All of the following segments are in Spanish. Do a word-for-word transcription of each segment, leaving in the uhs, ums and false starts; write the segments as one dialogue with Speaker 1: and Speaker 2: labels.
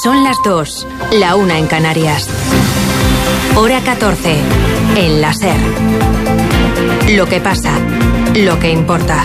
Speaker 1: Son las dos, la una en Canarias. Hora catorce, en la SER. Lo que pasa, lo que importa.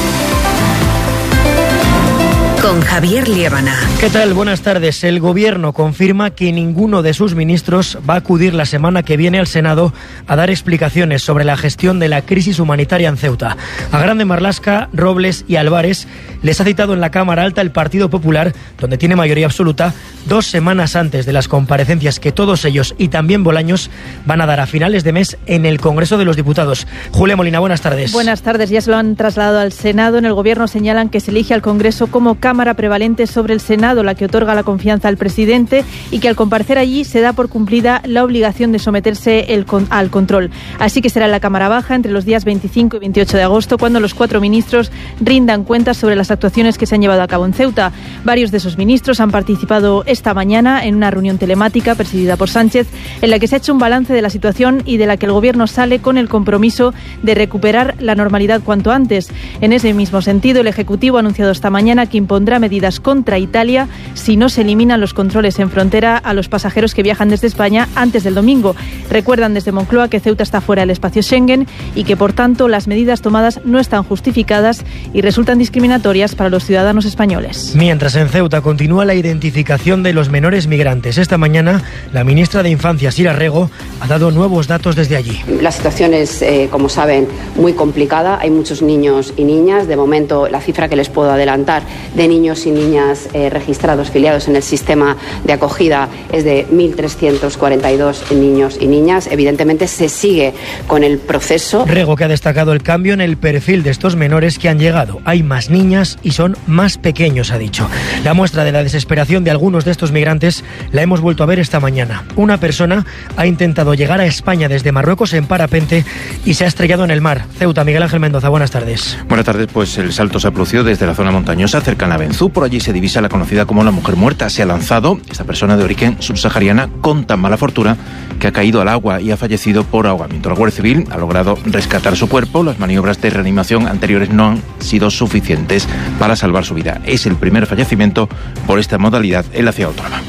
Speaker 1: Con Javier Liébana.
Speaker 2: ¿Qué tal? Buenas tardes. El Gobierno confirma que ninguno de sus ministros va a acudir la semana que viene al Senado a dar explicaciones sobre la gestión de la crisis humanitaria en Ceuta. A Grande Marlaska, Robles y Álvarez les ha citado en la Cámara Alta el Partido Popular, donde tiene mayoría absoluta, dos semanas antes de las comparecencias que todos ellos y también Bolaños van a dar a finales de mes en el Congreso de los Diputados. Julia Molina, buenas tardes.
Speaker 3: Buenas tardes. Ya se lo han trasladado al Senado. En el Gobierno señalan que se elige al Congreso como Cámara prevalente sobre el Senado, la que otorga la confianza al presidente, y que al comparecer allí se da por cumplida la obligación de someterse el con, al control. Así que será en la Cámara Baja entre los días veinticinco y veintiocho de agosto cuando los cuatro ministros rindan cuentas sobre las actuaciones que se han llevado a cabo en Ceuta. Varios de esos ministros han participado esta mañana en una reunión telemática presidida por Sánchez, en la que se ha hecho un balance de la situación y de la que el Gobierno sale con el compromiso de recuperar la normalidad cuanto antes. En ese mismo sentido, el Ejecutivo ha anunciado esta mañana que impondrá medidas contra Italia si no se eliminan los controles en frontera a los pasajeros que viajan desde España antes del domingo. Recuerdan desde Moncloa que Ceuta está fuera del espacio Schengen y que, por tanto, las medidas tomadas no están justificadas y resultan discriminatorias para los ciudadanos españoles.
Speaker 2: Mientras en Ceuta continúa la identificación de los menores migrantes. Esta mañana, la ministra de Infancia, Sira Rego, ha dado nuevos datos desde allí.
Speaker 4: La situación es, eh, como saben, muy complicada. Hay muchos niños y niñas. De momento, la cifra que les puedo adelantar de niños y niñas eh, registrados, filiados en el sistema de acogida, es de mil trescientos cuarenta y dos niños y niñas. Evidentemente, se sigue con el proceso.
Speaker 2: Rego, que ha destacado el cambio en el perfil de estos menores que han llegado. Hay más niñas y son más pequeños, ha dicho. La muestra de la desesperación de algunos de estos migrantes la hemos vuelto a ver esta mañana. Una persona ha intentado llegar a España desde Marruecos en parapente y se ha estrellado en el mar. Ceuta, Miguel Ángel Mendoza, buenas tardes.
Speaker 5: Buenas tardes, pues el salto se ha producido desde la zona montañosa cercana a Benzú. Por allí se divisa la conocida como la mujer muerta. Se ha lanzado esta persona de origen subsahariana con tan mala fortuna que ha caído al agua y ha fallecido por ahogamiento. La Guardia Civil ha logrado rescatar su cuerpo. Las maniobras de reanimación anteriores no han sido suficientes para salvar su vida. Es el primer fallecimiento por esta modalidad en la ciudad autónoma.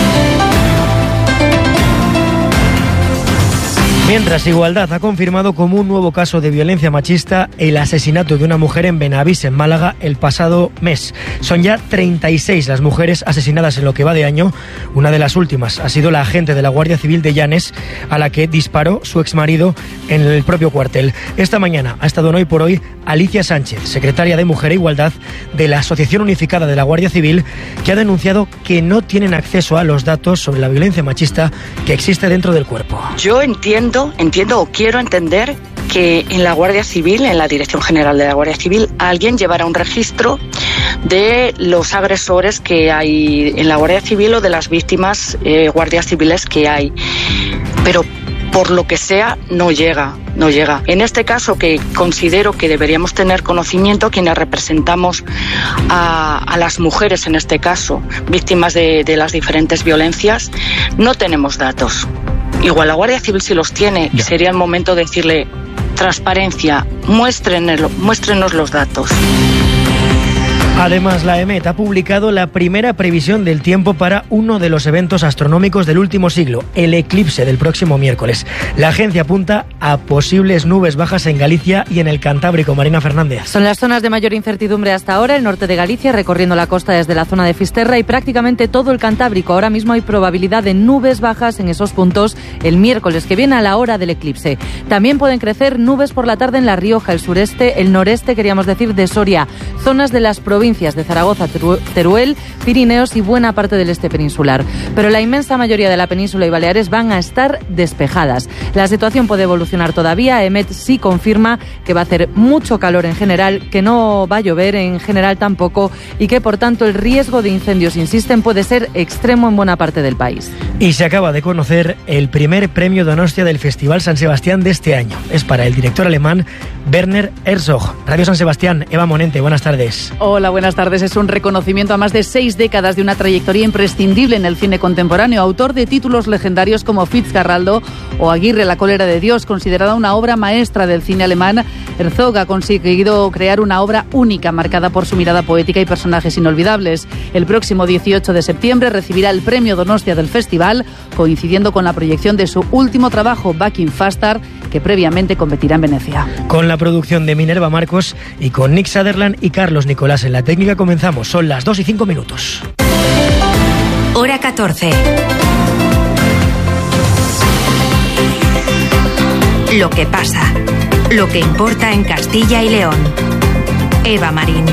Speaker 2: Mientras, Igualdad ha confirmado como un nuevo caso de violencia machista el asesinato de una mujer en Benavís, en Málaga, el pasado mes. Son ya treinta y seis las mujeres asesinadas en lo que va de año. Una de las últimas ha sido la agente de la Guardia Civil de Llanes, a la que disparó su exmarido en el propio cuartel. Esta mañana ha estado en Hoy por Hoy Alicia Sánchez, secretaria de Mujer e Igualdad de la Asociación Unificada de la Guardia Civil, que ha denunciado que no tienen acceso a los datos sobre la violencia machista que existe dentro del cuerpo.
Speaker 6: Yo entiendo Entiendo o quiero entender que en la Guardia Civil, en la Dirección General de la Guardia Civil, alguien llevará un registro de los agresores que hay en la Guardia Civil o de las víctimas eh, guardias civiles que hay. Pero por lo que sea, no llega, no llega. En este caso, que considero que deberíamos tener conocimiento, quienes representamos a, a las mujeres, en este caso, víctimas de, de las diferentes violencias, no tenemos datos. Igual la Guardia Civil sí los tiene y sería el momento de decirle: transparencia, muéstrenos, muéstrenos los datos.
Speaker 2: Además, la EMET ha publicado la primera previsión del tiempo para uno de los eventos astronómicos del último siglo, el eclipse del próximo miércoles. La agencia apunta a posibles nubes bajas en Galicia y en el Cantábrico. Marina Fernández.
Speaker 7: Son las zonas de mayor incertidumbre hasta ahora, el norte de Galicia, recorriendo la costa desde la zona de Fisterra y prácticamente todo el Cantábrico. Ahora mismo hay probabilidad de nubes bajas en esos puntos el miércoles que viene a la hora del eclipse. También pueden crecer nubes por la tarde en La Rioja, el sureste, el noreste, queríamos decir, de Soria, zonas de las provincias de Zaragoza, Teruel, Pirineos y buena parte del este peninsular. Pero la inmensa mayoría de la península y Baleares van a estar despejadas. La situación puede evolucionar todavía. EMET sí confirma que va a hacer mucho calor en general, que no va a llover en general tampoco y que, por tanto, el riesgo de incendios, insisten, puede ser extremo en buena parte del país.
Speaker 2: Y se acaba de conocer el primer premio Donostia del Festival San Sebastián de este año. Es para el director alemán Werner Herzog. Radio San Sebastián, Eva Monente, buenas tardes.
Speaker 3: Hola,
Speaker 8: buenas tardes. Es un reconocimiento a más de seis décadas de una trayectoria imprescindible en el cine contemporáneo. Autor de títulos legendarios como Fitzcarraldo o Aguirre, la cólera de Dios, considerada una obra maestra del cine alemán, Herzog ha conseguido crear una obra única, marcada por su mirada poética y personajes inolvidables. El próximo dieciocho de septiembre recibirá el premio Donostia del festival, coincidiendo con la proyección de su último trabajo, Back in Faster, que previamente competirá en Venecia.
Speaker 2: Con la producción de Minerva Marcos y con Nick Sutherland y Carlos Nicolás en la técnica comenzamos. Son las dos y cinco minutos.
Speaker 1: Hora catorce. Lo que pasa, lo que importa en Castilla y León. Eva Marín.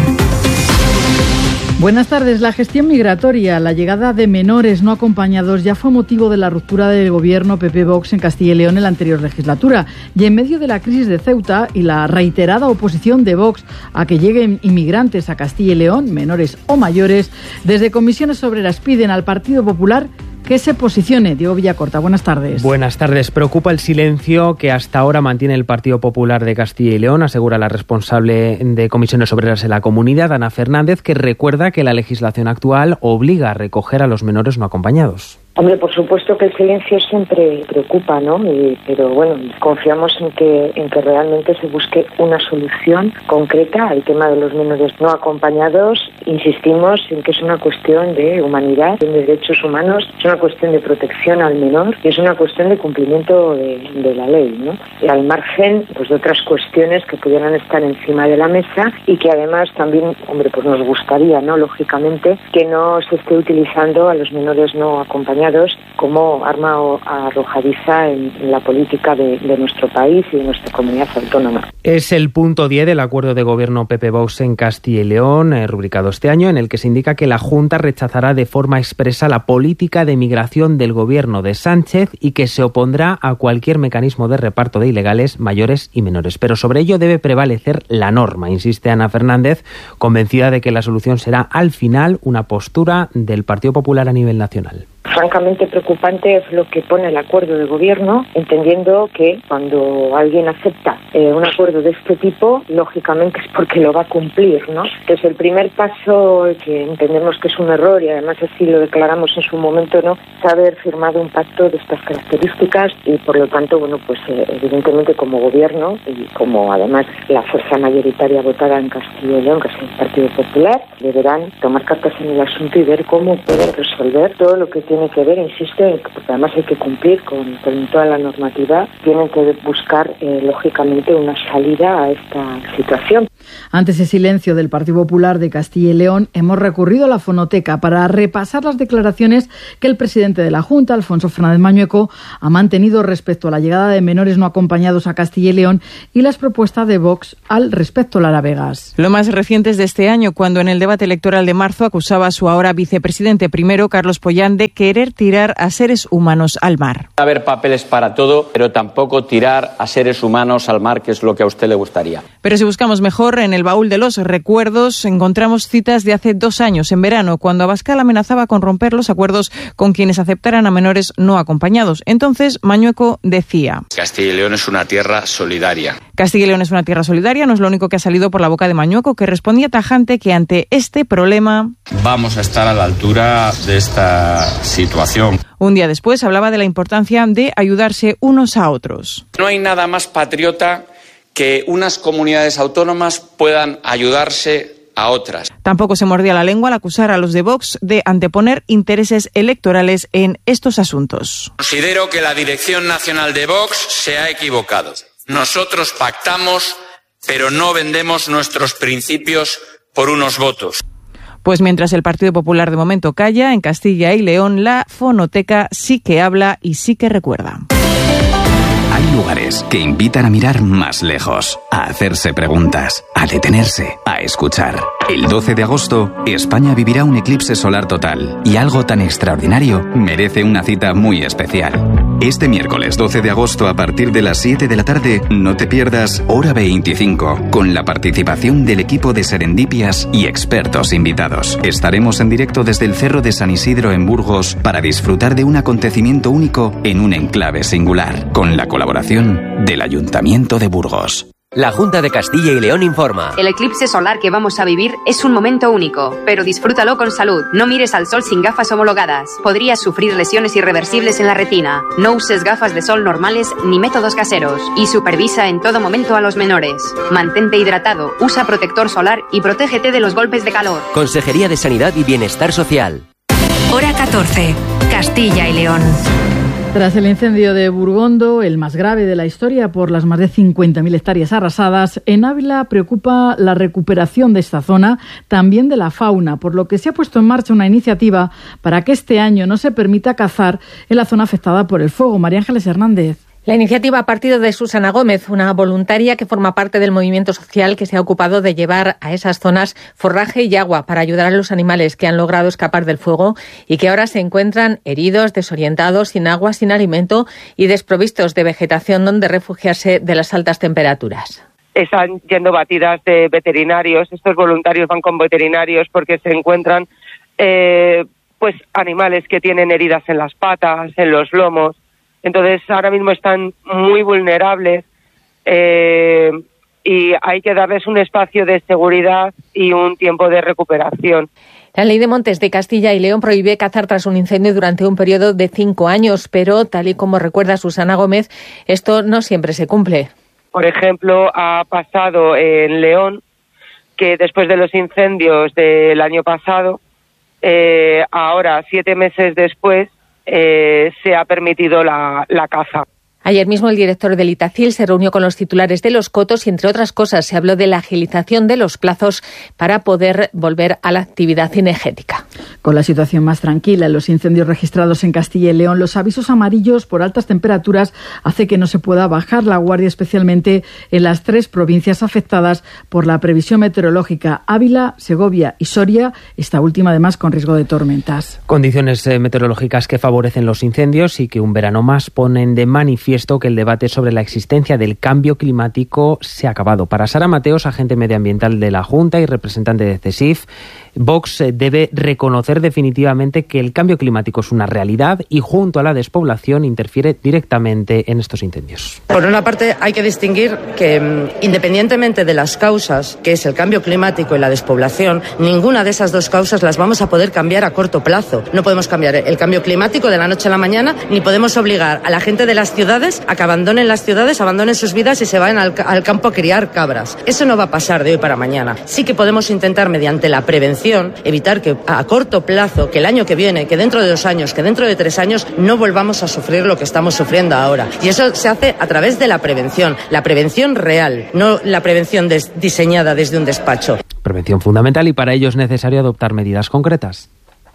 Speaker 9: Buenas tardes. La gestión migratoria, la llegada de menores no acompañados ya fue motivo de la ruptura del gobierno P P-Vox en Castilla y León en la anterior legislatura. Y en medio de la crisis de Ceuta y la reiterada oposición de Vox a que lleguen inmigrantes a Castilla y León, menores o mayores, desde Comisiones Obreras piden al Partido Popular que se posicione. Diego Villacorta, buenas tardes.
Speaker 10: Buenas tardes. Preocupa el silencio que hasta ahora mantiene el Partido Popular de Castilla y León, asegura la responsable de Comisiones Obreras en la comunidad, Ana Fernández, que recuerda que la legislación actual obliga a recoger a los menores no acompañados.
Speaker 11: Hombre, por supuesto que el silencio siempre preocupa, ¿no? Y, pero bueno, confiamos en que en que realmente se busque una solución concreta al tema de los menores no acompañados. Insistimos en que es una cuestión de humanidad, de derechos humanos, es una cuestión de protección al menor y es una cuestión de cumplimiento de, de la ley, ¿no? Y al margen, pues, de otras cuestiones que pudieran estar encima de la mesa y que además también, hombre, pues nos gustaría, ¿no? Lógicamente, que no se esté utilizando a los menores no acompañados como arma arrojadiza en, en la política de, de nuestro país y de nuestra comunidad autónoma.
Speaker 10: Es el punto diez del acuerdo de gobierno P P-Vox en Castilla y León, eh, rubricado este año, en el que se indica que la Junta rechazará de forma expresa la política de migración del gobierno de Sánchez y que se opondrá a cualquier mecanismo de reparto de ilegales mayores y menores. Pero sobre ello debe prevalecer la norma, insiste Ana Fernández, convencida de que la solución será al final una postura del Partido Popular a nivel nacional.
Speaker 11: Francamente preocupante es lo que pone el acuerdo de gobierno, entendiendo que cuando alguien acepta eh, un acuerdo de este tipo, lógicamente es porque lo va a cumplir, ¿no? Entonces el primer paso, que entendemos que es un error y además así lo declaramos en su momento, ¿no?, es haber firmado un pacto de estas características y por lo tanto, bueno, pues eh, evidentemente como gobierno y como además la fuerza mayoritaria votada en Castilla y León, que es el Partido Popular, deberán tomar cartas en el asunto y ver cómo pueden resolver todo lo que tiene que ver, insisto, porque además hay que cumplir con, con toda la normativa, tienen que buscar eh, lógicamente una salida a esta situación.
Speaker 9: Ante ese silencio del Partido Popular de Castilla y León, hemos recurrido a la fonoteca para repasar las declaraciones que el presidente de la Junta, Alfonso Fernández Mañueco, ha mantenido respecto a la llegada de menores no acompañados a Castilla y León y las propuestas de Vox al respecto. Lara Vegas.
Speaker 12: Lo más reciente es de este año, cuando en el debate electoral de marzo acusaba a su ahora vicepresidente primero, Carlos Pollán, de querer tirar a seres humanos al mar.
Speaker 13: Va a haber papeles para todo, pero tampoco tirar a seres humanos al mar, que es lo que a usted le gustaría.
Speaker 12: Pero si buscamos mejor, en el baúl de los recuerdos encontramos citas de hace dos años, en verano, cuando Abascal amenazaba con romper los acuerdos con quienes aceptaran a menores no acompañados. Entonces, Mañueco decía:
Speaker 13: Castilla y León es una tierra solidaria.
Speaker 12: Castilla y León es una tierra solidaria, no es lo único que ha salido por la boca de Mañueco, que respondía tajante que ante este problema
Speaker 13: vamos a estar a la altura de esta situación.
Speaker 12: Un día después hablaba de la importancia de ayudarse unos a otros.
Speaker 13: No hay nada más patriota que unas comunidades autónomas puedan ayudarse a otras.
Speaker 12: Tampoco se mordía la lengua al acusar a los de Vox de anteponer intereses electorales en estos asuntos.
Speaker 13: Considero que la Dirección Nacional de Vox se ha equivocado. Nosotros pactamos, pero no vendemos nuestros principios por unos votos.
Speaker 12: Pues mientras el Partido Popular de momento calla, en Castilla y León la fonoteca sí que habla y sí que recuerda.
Speaker 14: Hay lugares que invitan a mirar más lejos, a hacerse preguntas, a detenerse, a escuchar. El doce de agosto, España vivirá un eclipse solar total y algo tan extraordinario merece una cita muy especial. Este miércoles doce de agosto a partir de las siete de la tarde, no te pierdas Hora veinticinco, con la participación del equipo de Serendipias y expertos invitados. Estaremos en directo desde el Cerro de San Isidro en Burgos para disfrutar de un acontecimiento único en un enclave singular, con la colaboración del Ayuntamiento de Burgos.
Speaker 15: La Junta de Castilla y León informa.
Speaker 16: El eclipse solar que vamos a vivir es un momento único, pero disfrútalo con salud. No mires al sol sin gafas homologadas. Podrías sufrir lesiones irreversibles en la retina. No uses gafas de sol normales ni métodos caseros. Y supervisa en todo momento a los menores. Mantente hidratado, usa protector solar y protégete de los golpes de calor.
Speaker 15: Consejería de Sanidad y Bienestar Social.
Speaker 1: Hora catorce. Castilla y León.
Speaker 9: Tras el incendio de Burgondo, el más grave de la historia por las más de cincuenta mil hectáreas arrasadas, en Ávila preocupa la recuperación de esta zona, también de la fauna, por lo que se ha puesto en marcha una iniciativa para que este año no se permita cazar en la zona afectada por el fuego. María Ángeles Hernández.
Speaker 17: La iniciativa ha partido de Susana Gómez, una voluntaria que forma parte del movimiento social que se ha ocupado de llevar a esas zonas forraje y agua para ayudar a los animales que han logrado escapar del fuego y que ahora se encuentran heridos, desorientados, sin agua, sin alimento y desprovistos de vegetación donde refugiarse de las altas temperaturas.
Speaker 18: Están yendo batidas de veterinarios, estos voluntarios van con veterinarios porque se encuentran eh, pues animales que tienen heridas en las patas, en los lomos. Entonces, ahora mismo están muy vulnerables eh, y hay que darles un espacio de seguridad y un tiempo de recuperación.
Speaker 17: La Ley de Montes de Castilla y León prohíbe cazar tras un incendio durante un periodo de cinco años, pero, tal y como recuerda Susana Gómez, esto no siempre se cumple.
Speaker 18: Por ejemplo, ha pasado en León que después de los incendios del año pasado, eh, ahora, siete meses después, Eh, se ha permitido la, la caza.
Speaker 17: Ayer mismo el director del Itacil se reunió con los titulares de los cotos y, entre otras cosas, se habló de la agilización de los plazos para poder volver a la actividad cinegética.
Speaker 9: Con la situación más tranquila en los incendios registrados en Castilla y León, los avisos amarillos por altas temperaturas hace que no se pueda bajar la guardia, especialmente en las tres provincias afectadas por la previsión meteorológica: Ávila, Segovia y Soria, esta última además con riesgo de tormentas.
Speaker 10: Condiciones eh, meteorológicas que favorecen los incendios y que un verano más ponen de manifiesto que el debate sobre la existencia del cambio climático se ha acabado. Para Sara Mateos, agente medioambiental de la Junta y representante de CESIF, Vox debe reconocer definitivamente que el cambio climático es una realidad y, junto a la despoblación, interfiere directamente en estos incendios.
Speaker 19: Por una parte, hay que distinguir que, independientemente de las causas, que es el cambio climático y la despoblación, ninguna de esas dos causas las vamos a poder cambiar a corto plazo. No podemos cambiar el cambio climático de la noche a la mañana, ni podemos obligar a la gente de las ciudades a que abandonen las ciudades, abandonen sus vidas y se vayan al, al campo a criar cabras. Eso no va a pasar de hoy para mañana. Sí que podemos intentar, mediante la prevención, evitar que a corto plazo, que el año que viene, que dentro de dos años, que dentro de tres años, no volvamos a sufrir lo que estamos sufriendo ahora. Y eso se hace a través de la prevención, la prevención real, no la prevención des- diseñada desde un despacho.
Speaker 10: Prevención fundamental, y para ello es necesario adoptar medidas concretas.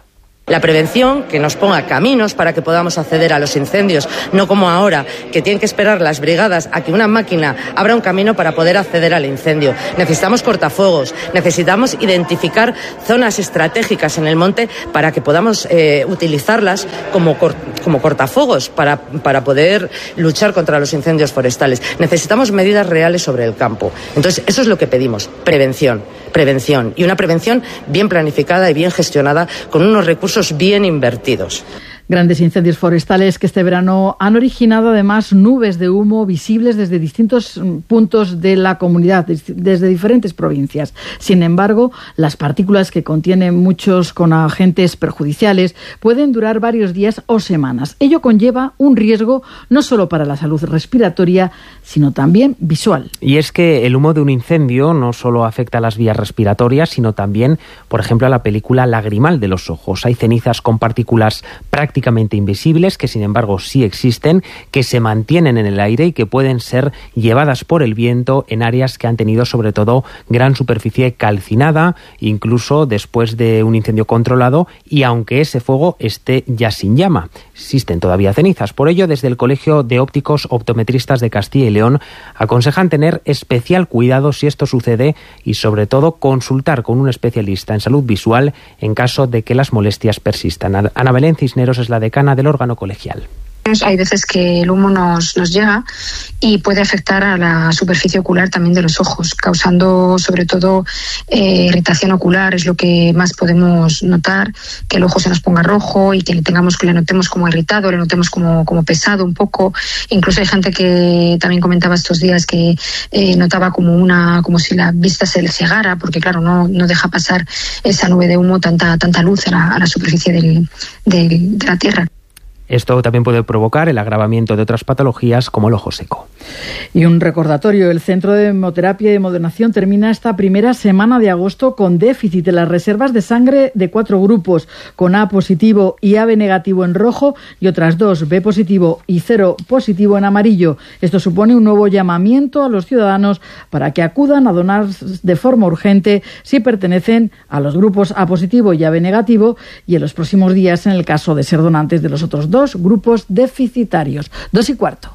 Speaker 19: La prevención, que nos ponga caminos para que podamos acceder a los incendios, no como ahora, que tienen que esperar las brigadas a que una máquina abra un camino para poder acceder al incendio. Necesitamos cortafuegos, necesitamos identificar zonas estratégicas en el monte para que podamos eh, utilizarlas como, cor- como cortafuegos para, para poder luchar contra los incendios forestales. Necesitamos medidas reales sobre el campo. Entonces, eso es lo que pedimos, prevención, prevención, y una prevención bien planificada y bien gestionada con unos recursos bien invertidos.
Speaker 9: Grandes incendios forestales que este verano han originado además nubes de humo visibles desde distintos puntos de la comunidad, desde diferentes provincias. Sin embargo, las partículas, que contienen muchos con agentes perjudiciales, pueden durar varios días o semanas. Ello conlleva un riesgo no solo para la salud respiratoria, sino también visual.
Speaker 10: Y es que el humo de un incendio no solo afecta a las vías respiratorias, sino también, por ejemplo, a la película lagrimal de los ojos. Hay cenizas con partículas prácticamente invisibles, que sin embargo sí existen, que se mantienen en el aire y que pueden ser llevadas por el viento en áreas que han tenido sobre todo gran superficie calcinada, incluso después de un incendio controlado, y aunque ese fuego esté ya sin llama. Existen todavía cenizas. Por ello, desde el Colegio de Ópticos Optometristas de Castilla y León aconsejan tener especial cuidado si esto sucede y, sobre todo, consultar con un especialista en salud visual en caso de que las molestias persistan. Ana Belén Cisneros es la decana del órgano colegial.
Speaker 20: Hay veces que el humo nos, nos llega y puede afectar a la superficie ocular también de los ojos, causando sobre todo eh, irritación ocular. Es lo que más podemos notar, que el ojo se nos ponga rojo y que le tengamos que le notemos como irritado, le notemos como, como pesado un poco. Incluso hay gente que también comentaba estos días que eh, notaba como una como si la vista se le cegara, porque claro, no, no deja pasar esa nube de humo tanta, tanta luz a la, a la superficie del, del, de la Tierra.
Speaker 10: Esto también puede provocar el agravamiento de otras patologías como el ojo seco.
Speaker 9: Y un recordatorio, el Centro de Hemoterapia y Hemodonación termina esta primera semana de agosto con déficit en las reservas de sangre de cuatro grupos, con A positivo y A B negativo en rojo y otras dos, B positivo y cero positivo en amarillo. Esto supone un nuevo llamamiento a los ciudadanos para que acudan a donar de forma urgente si pertenecen a los grupos A positivo y A B negativo y en los próximos días en el caso de ser donantes de los otros dos grupos deficitarios. Dos y cuarto.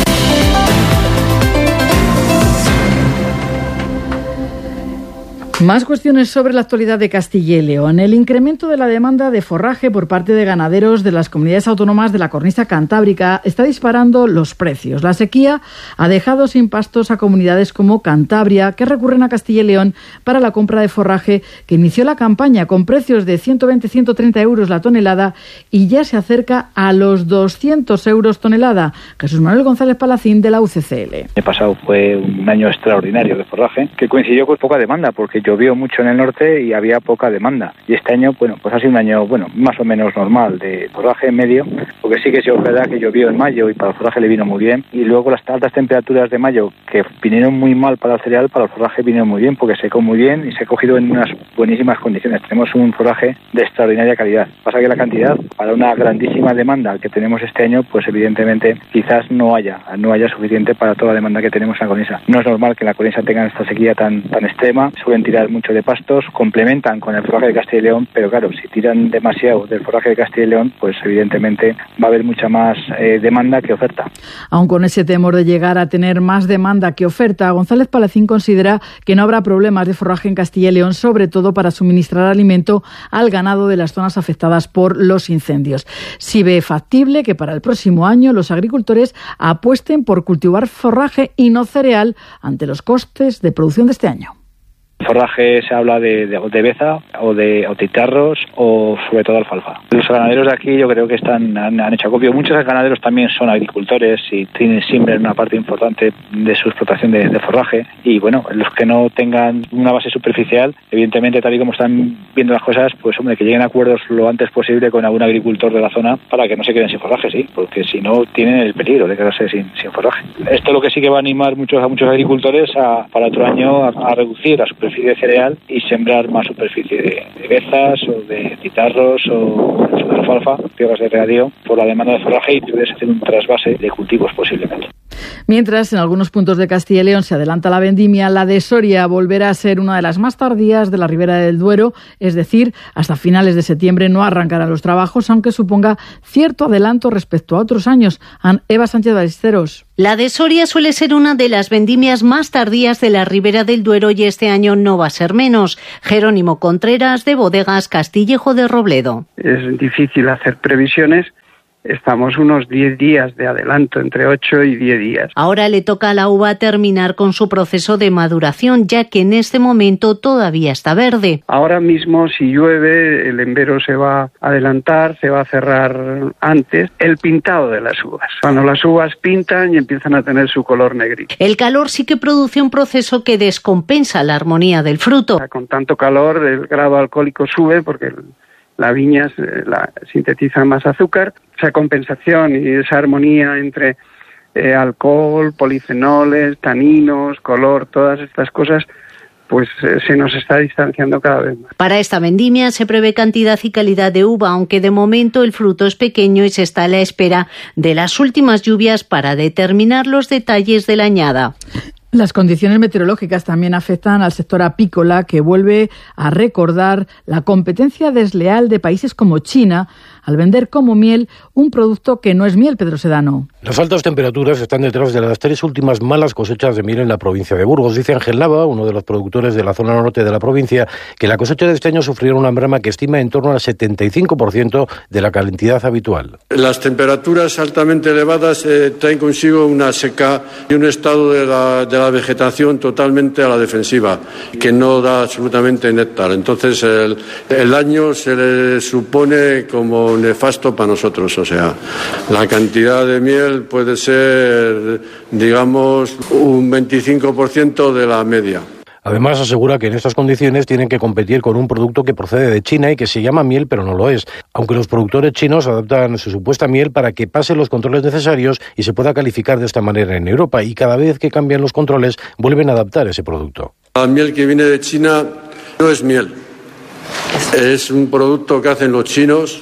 Speaker 9: Más cuestiones sobre la actualidad de Castilla y León. El incremento de la demanda de forraje por parte de ganaderos de las comunidades autónomas de la cornisa cantábrica está disparando los precios. La sequía ha dejado sin pastos a comunidades como Cantabria, que recurren a Castilla y León para la compra de forraje, que inició la campaña con precios de ciento veinte a ciento treinta euros la tonelada y ya se acerca a los doscientos euros tonelada. Jesús Manuel González Palacín, de la U C C L.
Speaker 21: El pasado fue un año extraordinario de forraje, que coincidió con poca demanda, porque llovió mucho en el norte y había poca demanda. Y este año, bueno, pues ha sido un año, bueno, más o menos normal de forraje medio, porque sí que es verdad que llovió en mayo y para el forraje le vino muy bien. Y luego las altas temperaturas de mayo, que vinieron muy mal para el cereal, para el forraje vinieron muy bien, porque secó muy bien y se ha cogido en unas buenísimas condiciones. Tenemos un forraje de extraordinaria calidad. Pasa que la cantidad, para una grandísima demanda que tenemos este año, pues evidentemente quizás no haya, no haya suficiente para toda la demanda que tenemos en la cornisa. No es normal que en la cornisa tengan esta sequía tan, tan extrema, suelen tirar mucho de pastos, complementan con el forraje de Castilla y León, pero claro, si tiran demasiado del forraje de Castilla y León, pues evidentemente va a haber mucha más eh, demanda que oferta.
Speaker 9: Aun con ese temor de llegar a tener más demanda que oferta, González Palacín considera que no habrá problemas de forraje en Castilla y León, sobre todo para suministrar alimento al ganado de las zonas afectadas por los incendios. Si ve factible que para el próximo año los agricultores apuesten por cultivar forraje y no cereal ante los costes de producción de este año.
Speaker 21: Forraje se habla de, de, de beza o de o titarros o sobre todo alfalfa. Los ganaderos de aquí yo creo que están han, han hecho acopio. Muchos ganaderos también son agricultores y tienen siempre una parte importante de su explotación de, de forraje. Y bueno, los que no tengan una base superficial, evidentemente tal y como están viendo las cosas, pues hombre, que lleguen a acuerdos lo antes posible con algún agricultor de la zona para que no se queden sin forraje, sí, porque si no tienen el peligro de quedarse sin, sin forraje. Esto lo que sí que va a animar muchos a muchos agricultores a, para otro año a, a reducir la superficie de cereal y sembrar más superficie de, de bezas o de titarros o de alfalfa, tierras de regadío, por la demanda de forraje y puedes hacer un trasvase de cultivos posiblemente.
Speaker 9: Mientras, en algunos puntos de Castilla y León se adelanta la vendimia, la de Soria volverá a ser una de las más tardías de la Ribera del Duero, es decir, hasta finales de septiembre no arrancarán los trabajos, aunque suponga cierto adelanto respecto a otros años. Eva Sánchez Ballesteros.
Speaker 22: La de Soria suele ser una de las vendimias más tardías de la Ribera del Duero y este año no va a ser menos. Jerónimo Contreras, de Bodegas Castillejo de Robledo.
Speaker 23: Es difícil hacer previsiones. Estamos unos diez días de adelanto, entre ocho y diez días.
Speaker 22: Ahora le toca a la uva terminar con su proceso de maduración, ya que en este momento todavía está verde.
Speaker 23: Ahora mismo, si llueve, el embero se va a adelantar, se va a cerrar antes. El pintado de las uvas. Cuando las uvas pintan y empiezan a tener su color negrito.
Speaker 22: El calor sí que produce un proceso que descompensa la armonía del fruto.
Speaker 23: Con tanto calor, el grado alcohólico sube porque el la viña la, sintetiza más azúcar. Esa compensación y esa armonía entre eh, alcohol, polifenoles, taninos, color, todas estas cosas, pues eh, se nos está distanciando cada vez más.
Speaker 22: Para esta vendimia se prevé cantidad y calidad de uva, aunque de momento el fruto es pequeño y se está a la espera de las últimas lluvias para determinar los detalles de la añada.
Speaker 9: Las condiciones meteorológicas también afectan al sector apícola, que vuelve a recordar la competencia desleal de países como China al vender como miel un producto que no es miel, Pedro Sedano.
Speaker 4: Las altas temperaturas están detrás de las tres últimas malas cosechas de miel en la provincia de Burgos. Dice Ángel Nava, uno de los productores de la zona norte de la provincia, que la cosecha de este año sufrió una merma que estima en torno al setenta y cinco por ciento de la cantidad habitual.
Speaker 5: Las temperaturas altamente elevadas eh, traen consigo una seca y un estado de la, de la vegetación totalmente a la defensiva, que no da absolutamente néctar. Entonces el, el daño se le supone como nefasto para nosotros. O sea, la cantidad de miel puede ser, digamos, un veinticinco por ciento de la media.
Speaker 4: Además, asegura que en estas condiciones tienen que competir con un producto que procede de China y que se llama miel, pero no lo es. Aunque los productores chinos adaptan su supuesta miel para que pase los controles necesarios y se pueda calificar de esta manera en Europa, y cada vez que cambian los controles vuelven a adaptar ese producto.
Speaker 5: La miel que viene de China no es miel. Es un producto que hacen los chinos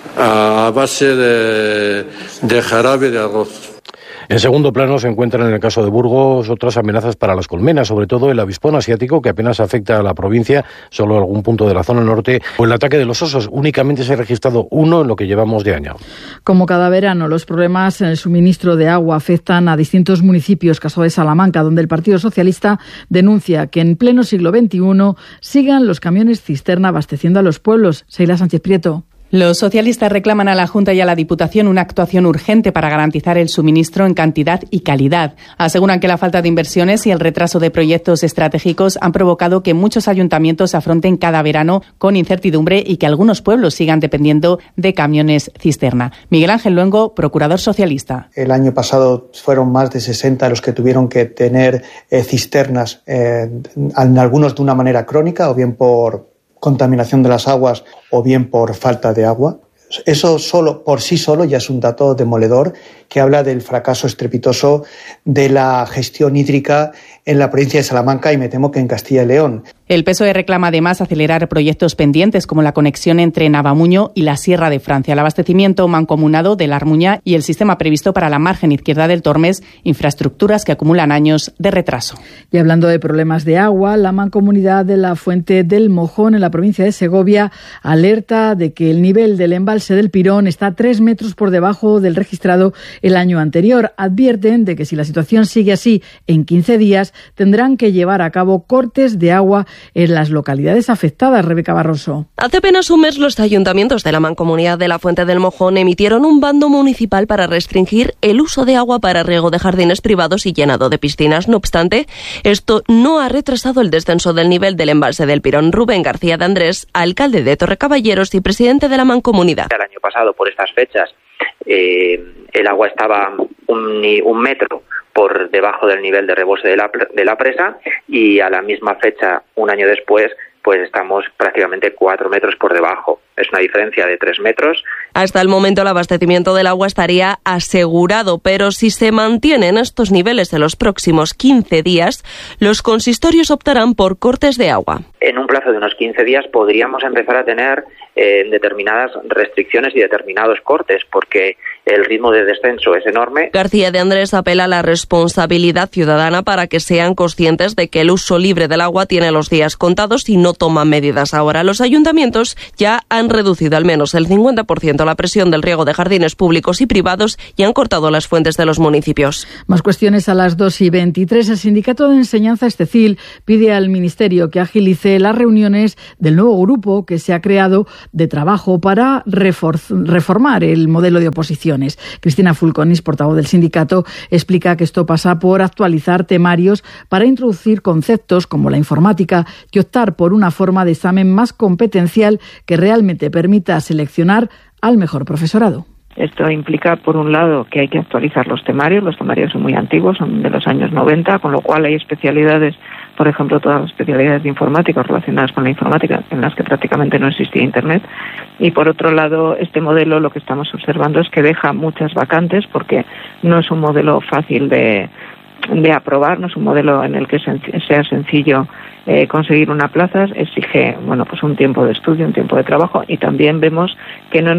Speaker 5: a base de, de jarabe de arroz.
Speaker 4: En segundo plano se encuentran en el caso de Burgos otras amenazas para las colmenas, sobre todo el avispón asiático, que apenas afecta a la provincia, solo algún punto de la zona norte, o el ataque de los osos. Únicamente se ha registrado uno en lo que llevamos de año.
Speaker 9: Como cada verano, los problemas en el suministro de agua afectan a distintos municipios, caso de Salamanca, donde el Partido Socialista denuncia que en pleno siglo veintiuno sigan los camiones cisterna abasteciendo a los pueblos. Seila Sánchez Prieto.
Speaker 6: Los socialistas reclaman a la Junta y a la Diputación una actuación urgente para garantizar el suministro en cantidad y calidad. Aseguran que la falta de inversiones y el retraso de proyectos estratégicos han provocado que muchos ayuntamientos afronten cada verano con incertidumbre y que algunos pueblos sigan dependiendo de camiones cisterna. Miguel Ángel Luengo, procurador socialista.
Speaker 24: El año pasado fueron más de sesenta los que tuvieron que tener eh, cisternas, eh, en algunos de una manera crónica o bien por contaminación de las aguas o bien por falta de agua. Eso solo por sí solo ya es un dato demoledor que habla del fracaso estrepitoso de la gestión hídrica en la provincia de Salamanca y me temo que en Castilla y León.
Speaker 6: El P S O E reclama además acelerar proyectos pendientes como la conexión entre Navamuño y la Sierra de Francia, el abastecimiento mancomunado de la Armuña y el sistema previsto para la margen izquierda del Tormes, infraestructuras que acumulan años de retraso.
Speaker 9: Y hablando de problemas de agua, la mancomunidad de la Fuente del Mojón en la provincia de Segovia alerta de que el nivel del embalse del Pirón está tres metros por debajo del registrado el año anterior. Advierten de que si la situación sigue así en quince días, tendrán que llevar a cabo cortes de agua en las localidades afectadas. Rebeca Barroso.
Speaker 25: Hace apenas un mes los ayuntamientos de la mancomunidad de la Fuente del Mojón emitieron un bando municipal para restringir el uso de agua para riego de jardines privados y llenado de piscinas. No obstante, esto no ha retrasado el descenso del nivel del embalse del Pirón. Rubén García de Andrés, alcalde de Torrecaballeros y presidente de la mancomunidad.
Speaker 26: El año pasado, por estas fechas, eh, el agua estaba un, un metro por debajo del nivel de rebose de la, de la presa, y a la misma fecha, un año después, pues estamos prácticamente cuatro metros por debajo. Es una diferencia de tres metros.
Speaker 25: Hasta el momento el abastecimiento del agua estaría asegurado, pero si se mantienen estos niveles en los próximos quince días, los consistorios optarán por cortes de agua.
Speaker 26: En un plazo de unos quince días podríamos empezar a tener eh, determinadas restricciones y determinados cortes, porque el ritmo de descenso es enorme.
Speaker 25: García de Andrés apela a la responsabilidad ciudadana para que sean conscientes de que el uso libre del agua tiene los días contados y no toman medidas ahora. Los ayuntamientos ya han reducido al menos el cincuenta por ciento la presión del riego de jardines públicos y privados y han cortado las fuentes de los municipios.
Speaker 9: Más cuestiones a las dos y veintitrés. El Sindicato de Enseñanza Estecil pide al Ministerio que agilice las reuniones del nuevo grupo que se ha creado de trabajo para reformar el modelo de oposiciones. Cristina Fulconis, portavoz del sindicato, explica que esto pasa por actualizar temarios para introducir conceptos como la informática y optar por una forma de examen más competencial que realmente permita seleccionar al mejor profesorado.
Speaker 27: Esto implica, por un lado, que hay que actualizar los temarios. Los temarios son muy antiguos, son de los años noventa, con lo cual hay especialidades, por ejemplo, todas las especialidades de informática relacionadas con la informática, en las que prácticamente no existía Internet. Y, por otro lado, este modelo lo que estamos observando es que deja muchas vacantes, porque no es un modelo fácil de, de aprobar, no es un modelo en el que sea sencillo eh, conseguir una plaza. Exige, bueno, pues un tiempo de estudio, un tiempo de trabajo, y también vemos que no